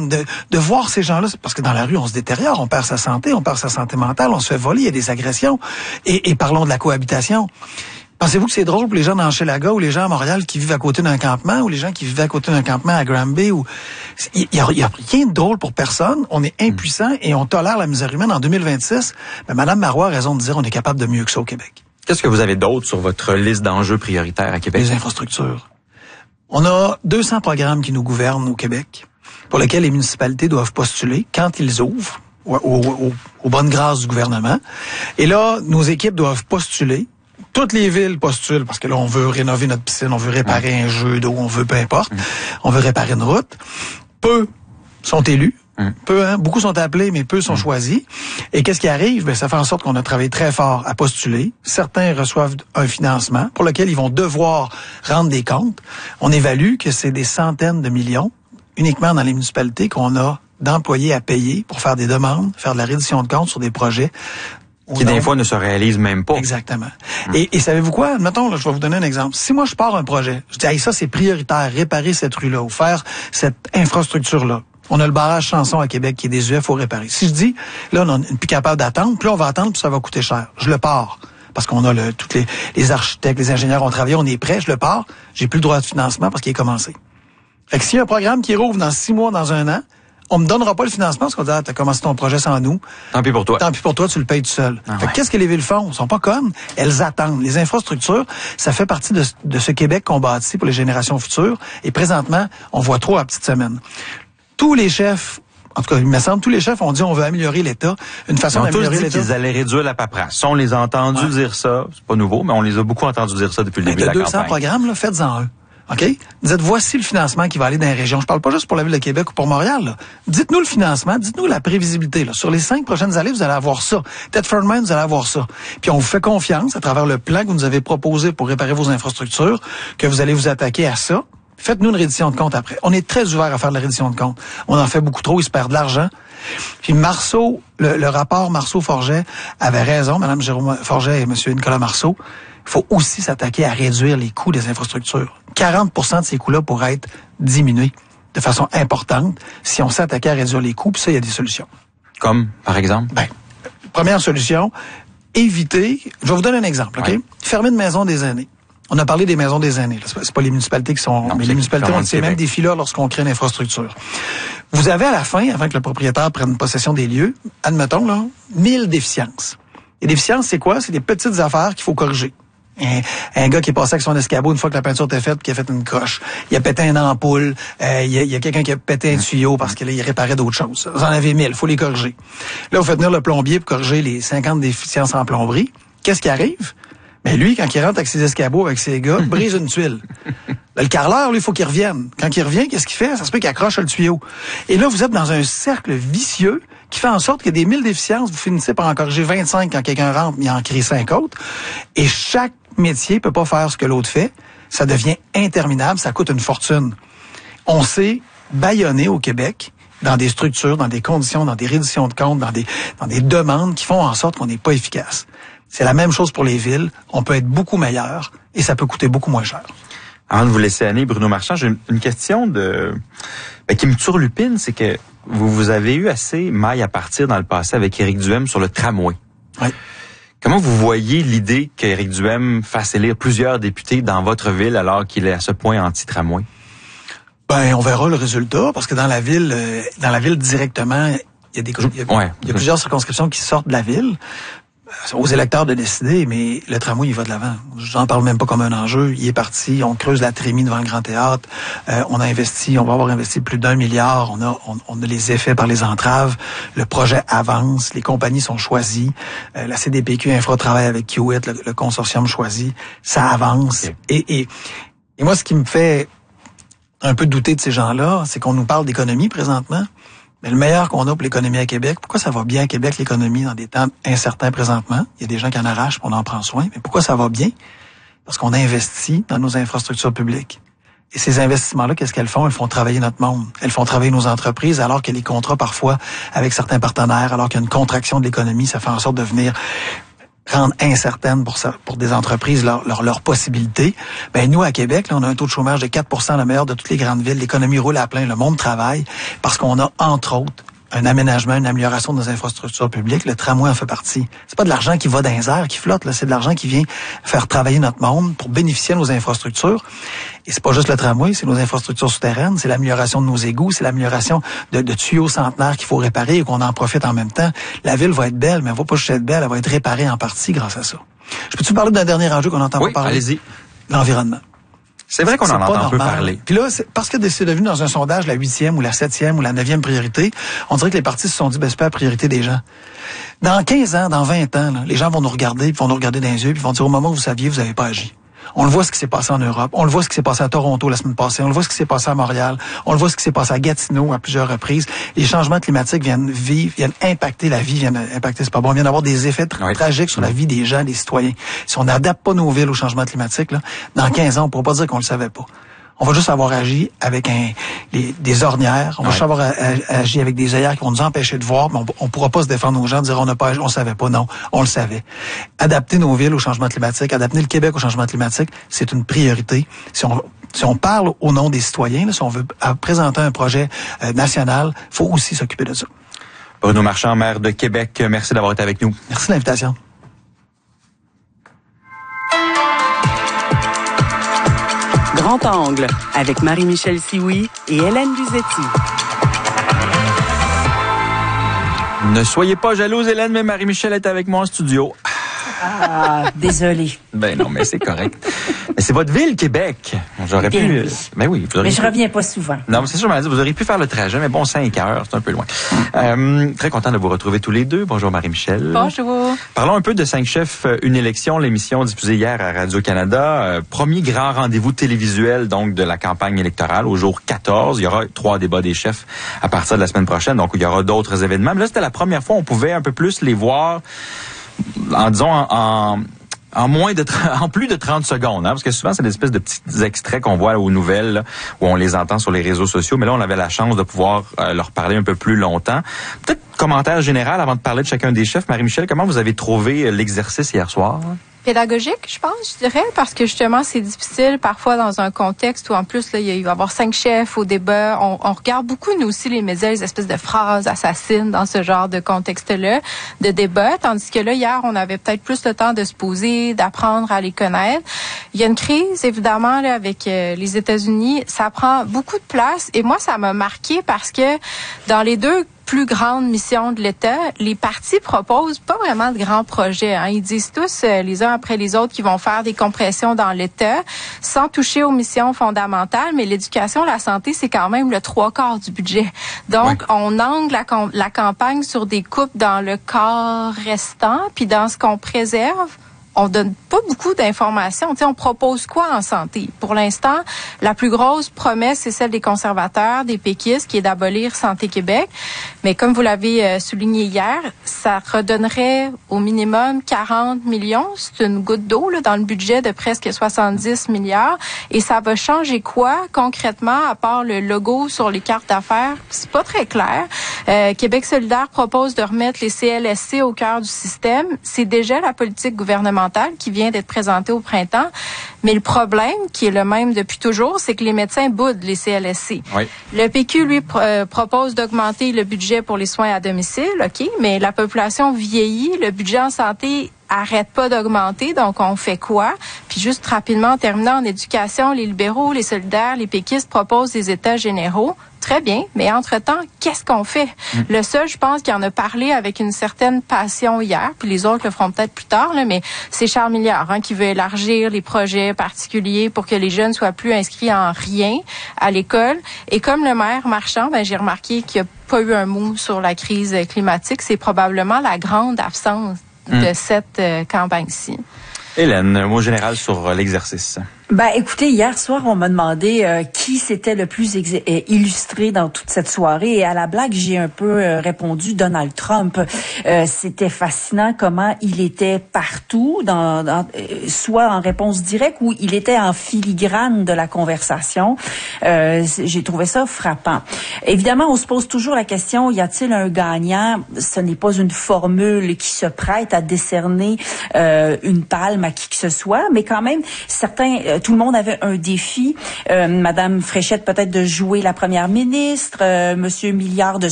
peine de voir ces gens-là, parce que dans la rue, on se détériore, on perd sa santé mentale, on se fait voler, il y a des agressions. Et parlons de la cohabitation. Pensez-vous que c'est drôle pour les gens dans Hochelaga ou les gens à Montréal qui vivent à côté d'un campement ou les gens qui vivent à côté d'un campement à Granby? Il y a rien de drôle pour personne. On est impuissant et on tolère la misère humaine. En 2026, Mme Marois a raison de dire on est capable de mieux que ça au Québec. Qu'est-ce que vous avez d'autre sur votre liste d'enjeux prioritaires à Québec? Les infrastructures. On a 200 programmes qui nous gouvernent au Québec, pour lesquels les municipalités doivent postuler quand ils ouvrent, aux bonnes grâces du gouvernement. Et là, nos équipes doivent postuler. Toutes les villes postulent parce que là, on veut rénover notre piscine, on veut réparer un jeu d'eau, on veut peu importe. On veut réparer une route. Peu sont élus. Beaucoup sont appelés, mais peu sont choisis. Et qu'est-ce qui arrive? Ça fait en sorte qu'on a travaillé très fort à postuler. Certains reçoivent un financement pour lequel ils vont devoir rendre des comptes. On évalue que c'est des centaines de millions uniquement dans les municipalités qu'on a d'employés à payer pour faire des demandes, faire de la reddition de comptes sur des projets qui des fois ne se réalisent même pas. Exactement. Et savez-vous quoi? Mettons, là, je vais vous donner un exemple. Si moi je pars un projet, je dis ça c'est prioritaire, réparer cette rue-là ou faire cette infrastructure-là. On a le barrage Chanson à Québec qui est désuet, faut réparer. Si je dis là on n'est plus capable d'attendre, puis là on va attendre, puis ça va coûter cher. Je le pars. Parce qu'on a tous les architectes, les ingénieurs ont travaillé, on est prêt, je le pars, j'ai plus le droit de financement parce qu'il est commencé. Fait que s'il y a un programme qui rouvre dans 6 mois, dans 1 an, on me donnera pas le financement parce qu'on dit t'as commencé ton projet sans nous. Tant pis pour toi. Tant pis pour toi, tu le payes tout seul. Fait que qu'est-ce que les villes font? Elles sont pas connes. Elles attendent. Les infrastructures, ça fait partie de ce Québec qu'on bâtit pour les générations futures. Et présentement, on voit trop à petite semaine. Tous les chefs, en tout cas, il me semble, tous les chefs ont dit on veut améliorer l'État. Une façon d'améliorer l'État. Ils allaient réduire la paperasse. On les a entendus dire ça. C'est pas nouveau, mais on les a beaucoup entendus dire ça depuis le début de la campagne. 200 programmes, là, faites-en un. OK? Dites, voici le financement qui va aller dans les régions. Je parle pas juste pour la Ville de Québec ou pour Montréal, là. Dites-nous le financement, dites-nous la prévisibilité, là. Sur les 5 prochaines années, vous allez avoir ça. Tedford Mines, vous allez avoir ça. Puis on vous fait confiance à travers le plan que vous nous avez proposé pour réparer vos infrastructures, que vous allez vous attaquer à ça. Faites-nous une reddition de compte après. On est très ouvert à faire de la reddition de compte. On en fait beaucoup trop, ils se perdent de l'argent. Puis Marceau, le rapport Marceau-Forget avait raison, Mme Jérôme Forget et M. Nicolas Marceau. Il faut aussi s'attaquer à réduire les coûts des infrastructures. 40% de ces coûts-là pourraient être diminués de façon importante si on s'attaquait à réduire les coûts. Puis ça, il y a des solutions. Comme, par exemple? Première solution, éviter... Je vais vous donner un exemple, OK? Fermer une maison des aînés. On a parlé des maisons des aînés. C'est pas les municipalités qui sont... Non, mais les municipalités ont ces mêmes défis-là lorsqu'on crée une infrastructure. Vous avez à la fin, avant que le propriétaire prenne possession des lieux, admettons, là, 1000 déficiences. Les déficiences, c'est quoi? C'est des petites affaires qu'il faut corriger. Un gars qui est passé avec son escabeau une fois que la peinture était faite, puis qui a fait une coche. Il a pété une ampoule. Il y a quelqu'un qui a pété un tuyau parce qu'il réparait d'autres choses. Vous en avez 1000, il faut les corriger. Là, vous faites venir le plombier pour corriger les 50 déficiences en plomberie. Qu'est-ce qui arrive? Mais lui, quand il rentre avec ses escabeaux, avec ses gars, brise une tuile. Là, le carreleur, lui, il faut qu'il revienne. Quand il revient, qu'est-ce qu'il fait? Ça se peut qu'il accroche le tuyau. Et là, vous êtes dans un cercle vicieux qui fait en sorte que des 1000 déficiences, vous finissez par en corriger 25 quand quelqu'un rentre, mais il en crée 5 autres. Et chaque métier peut pas faire ce que l'autre fait. Ça devient interminable, ça coûte une fortune. On s'est bâillonné au Québec dans des structures, dans des conditions, dans des redditions de comptes, dans des demandes qui font en sorte qu'on n'est pas efficace. C'est la même chose pour les villes. On peut être beaucoup meilleur et ça peut coûter beaucoup moins cher. Avant de vous laisser aller, Bruno Marchand, j'ai une question qui me turlupine, c'est que vous avez eu assez maille à partir dans le passé avec Éric Duhem sur le tramway. Oui. Comment vous voyez l'idée qu'Éric Duhem fasse élire plusieurs députés dans votre ville alors qu'il est à ce point anti-tramway? On verra le résultat parce que dans la ville directement, il y a plusieurs circonscriptions qui sortent de la ville. Aux électeurs de décider, mais le tramway, il va de l'avant. J'en parle même pas comme un enjeu. Il est parti, on creuse la trémie devant le Grand Théâtre. On va avoir investi plus d'1 milliard. On a les effets par les entraves. Le projet avance. Les compagnies sont choisies. La CDPQ Infra travaille avec Kiewit, le consortium choisi. Ça avance. Okay. Et moi, ce qui me fait un peu douter de ces gens-là, c'est qu'on nous parle d'économie présentement. Mais le meilleur qu'on a pour l'économie à Québec, pourquoi ça va bien à Québec, l'économie, dans des temps incertains présentement? Il y a des gens qui en arrachent, on en prend soin. Mais pourquoi ça va bien? Parce qu'on investit dans nos infrastructures publiques. Et ces investissements-là, qu'est-ce qu'elles font? Elles font travailler notre monde. Elles font travailler nos entreprises, alors que les contrats, parfois, avec certains partenaires, alors qu'il y a une contraction de l'économie, ça fait en sorte de venir rendre incertaines pour des entreprises leurs possibilités. Ben nous, à Québec, là, on a un taux de chômage de 4%, le meilleur de toutes les grandes villes. L'économie roule à plein, le monde travaille, parce qu'on a, entre autres, un aménagement, une amélioration de nos infrastructures publiques. Le tramway en fait partie. C'est pas de l'argent qui va dans les airs, qui flotte, là. C'est de l'argent qui vient faire travailler notre monde pour bénéficier de nos infrastructures. Et c'est pas juste le tramway, c'est nos infrastructures souterraines, c'est l'amélioration de nos égouts, c'est l'amélioration de tuyaux centenaires qu'il faut réparer et qu'on en profite en même temps. La ville va être belle, mais elle va pas juste être belle, elle va être réparée en partie grâce à ça. Je peux-tu parler d'un dernier enjeu qu'on entend pas parler? Allez-y. L'environnement. C'est vrai qu'on en entend un peu parler. Puis là, c'est parce que c'est devenu dans un sondage la 8e ou la 7e ou la 9e priorité, on dirait que les partis se sont dit, c'est pas la priorité des gens. Dans 15 ans, dans 20 ans, là, les gens vont nous regarder, puis vont nous regarder dans les yeux, puis vont dire, au moment où vous saviez, vous n'avez pas agi. On le voit ce qui s'est passé en Europe. On le voit ce qui s'est passé à Toronto la semaine passée. On le voit ce qui s'est passé à Montréal. On le voit ce qui s'est passé à Gatineau à plusieurs reprises. Les changements climatiques viennent impacter la vie, c'est pas bon, viennent avoir des effets tragiques sur la vie des gens, des citoyens. Si on n'adapte pas nos villes au changement climatique, là, dans 15 ans, on ne pourra pas dire qu'on le savait pas. On va juste avoir agi avec des ornières. On va juste avoir agi avec des œillères qui vont nous empêcher de voir, mais on pourra pas se défendre aux gens, dire on savait pas. Non, on le savait. Adapter nos villes au changement climatique, adapter le Québec au changement climatique, c'est une priorité. Si on parle au nom des citoyens, là, si on veut présenter un projet national, faut aussi s'occuper de ça. Bruno Marchand, maire de Québec, merci d'avoir été avec nous. Merci de l'invitation. Grand Angle, avec Marie-Michel Sioui et Hélène Luzetti. Ne soyez pas jalouse, Hélène, mais Marie-Michel est avec moi en studio. Ah, désolé. Ben non, mais c'est correct. Mais c'est votre ville, Québec. J'aurais bien pu... Oui. Ben oui. Mais je reviens pas souvent. Non, mais c'est sûr, vous auriez pu faire le trajet, mais bon, 5 heures, c'est un peu loin. Très content de vous retrouver tous les deux. Bonjour Marie-Michel. Bonjour. Parlons un peu de 5 chefs, une élection, l'émission diffusée hier à Radio-Canada. Premier grand rendez-vous télévisuel, donc, de la campagne électorale au jour 14. Il y aura 3 débats des chefs à partir de la semaine prochaine, donc il y aura d'autres événements. Mais là, c'était la première fois où on pouvait un peu plus les voir en plus de 30 secondes, hein, parce que souvent c'est des espèces de petits extraits qu'on voit aux nouvelles, là, où on les entend sur les réseaux sociaux, mais là on avait la chance de pouvoir leur parler un peu plus longtemps. Peut-être commentaire général avant de parler de chacun des chefs. Marie-Michel, comment vous avez trouvé l'exercice hier soir? Pédagogique, je pense, je dirais, parce que justement, c'est difficile parfois dans un contexte où en plus, là, il va y avoir 5 chefs au débat. On regarde beaucoup, nous aussi, les médias, les espèces de phrases assassines dans ce genre de contexte-là, de débat, tandis que là, hier, on avait peut-être plus le temps de se poser, d'apprendre à les connaître. Il y a une crise, évidemment, là, avec les États-Unis. Ça prend beaucoup de place et moi, ça m'a marqué parce que dans les deux plus grande mission de l'État, les partis proposent pas vraiment de grands projets. Hein. Ils disent tous, les uns après les autres, qu'ils vont faire des compressions dans l'État sans toucher aux missions fondamentales, mais l'éducation, la santé, c'est quand même le 3/4 du budget. Donc, on angle la campagne sur des coupes dans le quart restant, puis dans ce qu'on préserve, on donne pas beaucoup d'informations. Tu sais, on propose quoi en santé? Pour l'instant, la plus grosse promesse, c'est celle des conservateurs, des péquistes, qui est d'abolir Santé Québec. Mais comme vous l'avez souligné hier, ça redonnerait au minimum 40 millions. C'est une goutte d'eau là, dans le budget de presque 70 milliards. Et ça va changer quoi concrètement, à part le logo sur les cartes d'affaires? C'est pas très clair. Québec solidaire propose de remettre les CLSC au cœur du système. C'est déjà la politique gouvernementale qui vient d'être présentée au printemps. Mais le problème, qui est le même depuis toujours, c'est que les médecins boudent les CLSC. Oui. Le PQ, lui, propose d'augmenter le budget pour les soins à domicile, OK, mais la population vieillit, le budget en santé arrête pas d'augmenter, donc on fait quoi? Puis juste rapidement, en terminant en éducation, les libéraux, les solidaires, les péquistes proposent des états généraux. Très bien, mais entre-temps, qu'est-ce qu'on fait? Le seul, je pense, qui en a parlé avec une certaine passion hier, puis les autres le feront peut-être plus tard, là, mais c'est Charles Milliard qui veut élargir les projets particuliers pour que les jeunes soient plus inscrits en rien à l'école. Et comme le maire Marchand, j'ai remarqué qu'il n'y a pas eu un mot sur la crise climatique. C'est probablement la grande absence de cette campagne-ci. Hélène, un mot général sur l'exercice. Écoutez, hier soir, on m'a demandé qui s'était le plus illustré dans toute cette soirée. Et à la blague, j'ai un peu répondu Donald Trump. C'était fascinant comment il était partout, soit en réponse directe ou il était en filigrane de la conversation. J'ai trouvé ça frappant. Évidemment, on se pose toujours la question, y a-t-il un gagnant? Ce n'est pas une formule qui se prête à décerner une palme à qui que ce soit, mais quand même, tout le monde avait un défi. Madame Fréchette peut-être de jouer la première ministre, Monsieur Milliard de